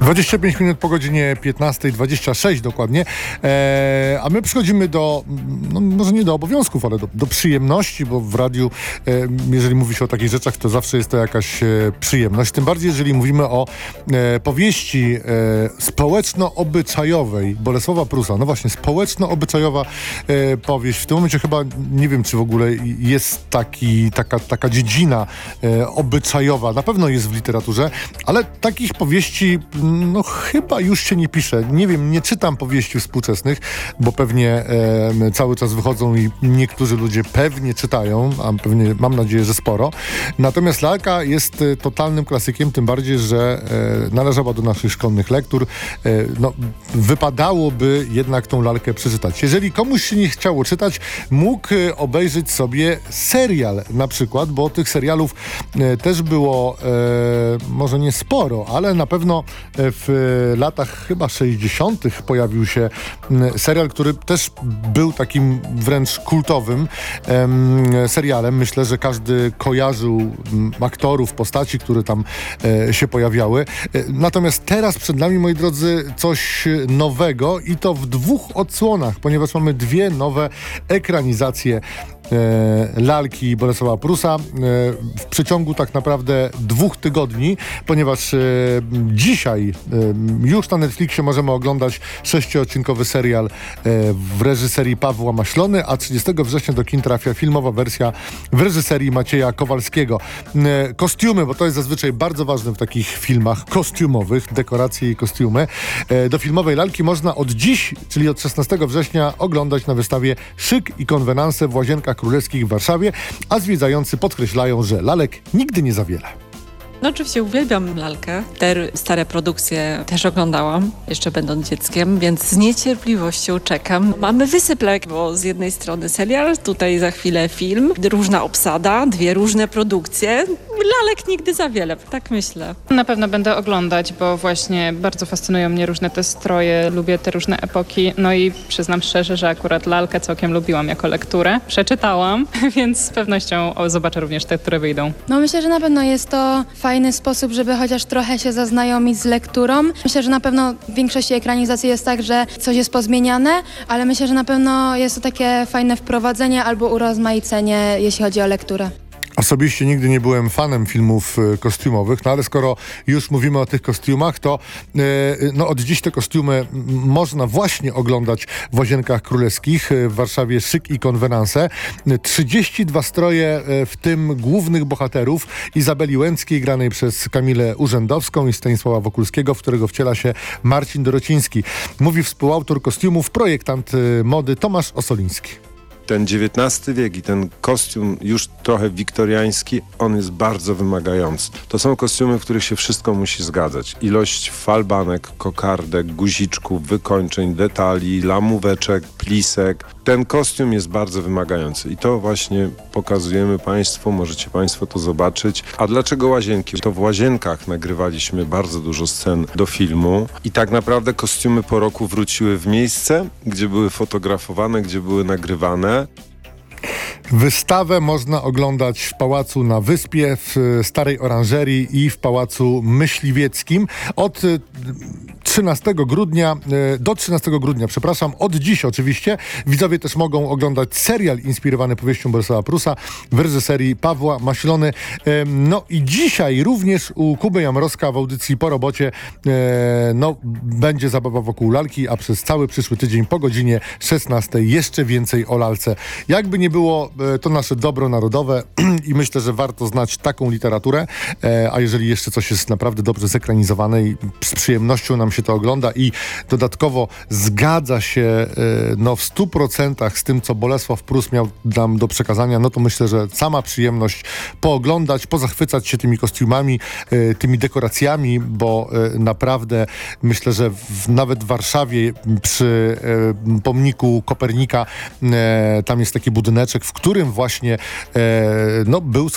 25 minut po godzinie 15:26 dokładnie. A my przechodzimy do, no może nie do obowiązków, ale do przyjemności, bo w radiu, jeżeli mówi się o takich rzeczach, to zawsze jest to jakaś przyjemność. Tym bardziej, jeżeli mówimy o powieści społeczno-obyczajowej Bolesława Prusa. No właśnie, społeczno-obyczajowa powieść. W tym momencie chyba nie wiem, czy w ogóle jest taka dziedzina obyczajowa. Na pewno jest w literaturze, ale takich powieści no chyba już się nie pisze. Nie wiem, nie czytam powieści współczesnych, bo pewnie cały czas wychodzą i niektórzy ludzie pewnie czytają, a pewnie mam nadzieję, że sporo. Natomiast lalka jest totalnym klasykiem, tym bardziej, że należała do naszych szkolnych lektur. No, wypadałoby jednak tą lalkę przeczytać. Jeżeli komuś się nie chciało czytać, mógł obejrzeć sobie serial na przykład, bo tych serialów też było może nie sporo, ale na pewno w latach chyba 60. pojawił się serial, który też był takim wręcz kultowym serialem. Myślę, że każdy kojarzył aktorów, postaci, które tam się pojawiały. Natomiast teraz przed nami, moi drodzy, coś nowego i to w dwóch odsłonach, ponieważ mamy dwie nowe ekranizacje lalki Bolesława Prusa w przeciągu tak naprawdę 2 tygodni, ponieważ dzisiaj już na Netflixie możemy oglądać 6-odcinkowy serial w reżyserii Pawła Maślony, a 30 września do kin trafia filmowa wersja w reżyserii Macieja Kowalskiego. Kostiumy, bo to jest zazwyczaj bardzo ważne w takich filmach kostiumowych, dekoracje i kostiumy. Do filmowej lalki można od dziś, czyli od 16 września oglądać na wystawie Szyk i konwenanse w Łazienkach Królewskich w Warszawie, a zwiedzający podkreślają, że lalek nigdy nie za wiele. No oczywiście uwielbiam lalkę. Te stare produkcje też oglądałam, jeszcze będąc dzieckiem, więc z niecierpliwością czekam. Mamy wysyplek, bo z jednej strony serial, tutaj za chwilę film, różna obsada, 2 różne produkcje. Lalek nigdy za wiele, tak myślę. Na pewno będę oglądać, bo właśnie bardzo fascynują mnie różne te stroje, lubię te różne epoki, no i przyznam szczerze, że akurat lalkę całkiem lubiłam jako lekturę. Przeczytałam, więc z pewnością zobaczę również te, które wyjdą. No myślę, że na pewno jest to fajny sposób, żeby chociaż trochę się zaznajomić z lekturą. Myślę, że na pewno w większości ekranizacji jest tak, że coś jest pozmieniane, ale myślę, że na pewno jest to takie fajne wprowadzenie albo urozmaicenie, jeśli chodzi o lekturę. Osobiście nigdy nie byłem fanem filmów kostiumowych, no ale skoro już mówimy o tych kostiumach, to no od dziś te kostiumy można właśnie oglądać w Łazienkach Królewskich w Warszawie Szyk i konwenanse. 32 stroje, w tym głównych bohaterów Izabeli Łęckiej, granej przez Kamilę Urzędowską, i Stanisława Wokulskiego, w którego wciela się Marcin Dorociński. Mówi współautor kostiumów, projektant mody Tomasz Osoliński. Ten XIX wiek i ten kostium już trochę wiktoriański, on jest bardzo wymagający. To są kostiumy, w których się wszystko musi zgadzać. Ilość falbanek, kokardek, guziczków, wykończeń, detali, lamóweczek, plisek. Ten kostium jest bardzo wymagający i to właśnie pokazujemy Państwu, możecie Państwo to zobaczyć. A dlaczego Łazienki? To w Łazienkach nagrywaliśmy bardzo dużo scen do filmu i tak naprawdę kostiumy po roku wróciły w miejsce, gdzie były fotografowane, gdzie były nagrywane. Wystawę można oglądać w Pałacu na Wyspie, w Starej Oranżerii i w Pałacu Myśliwieckim od 13 grudnia, od dziś oczywiście. Widzowie też mogą oglądać serial inspirowany powieścią Bolesława Prusa w reżyserii Pawła Maślony. No i dzisiaj również u Kuby Jamrowska w audycji Po robocie będzie zabawa wokół lalki, a przez cały przyszły tydzień po godzinie 16 jeszcze więcej o lalce. Jakby nie było, to nasze dobro narodowe i myślę, że warto znać taką literaturę, a jeżeli jeszcze coś jest naprawdę dobrze zekranizowane i z przyjemnością nam się to ogląda i dodatkowo zgadza się w 100% z tym, co Bolesław Prus miał nam do przekazania, no to myślę, że sama przyjemność pooglądać, pozachwycać się tymi kostiumami, tymi dekoracjami, bo naprawdę myślę, że nawet w Warszawie przy pomniku Kopernika tam jest taki budyneczek, w którym właśnie był